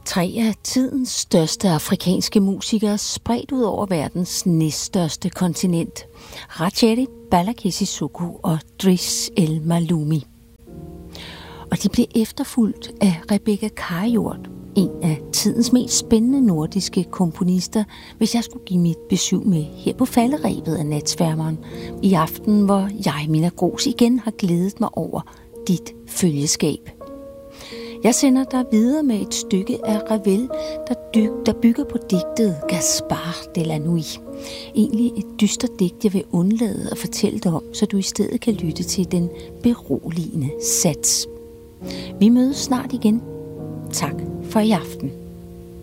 Tre af tidens største afrikanske musikere spredt ud over verdens næststørste kontinent. Rachedi, Balaké Sissoko og Driss El Maloumi. Og de blev efterfulgt af Rebekka Kajord, en af tidens mest spændende nordiske komponister, hvis jeg skulle give mit besøg med her på falderebet af Natsværmeren i aften, hvor jeg, Minna Gros, igen har glædet mig over dit følgeskab. Jeg sender dig videre med et stykke af Ravel, der bygger på digtet Gaspard de la Nuit. Egentlig et dystert digt, jeg vil undlade at fortælle dig om, så du i stedet kan lytte til den beroligende sats. Vi mødes snart igen. Tak for i aften.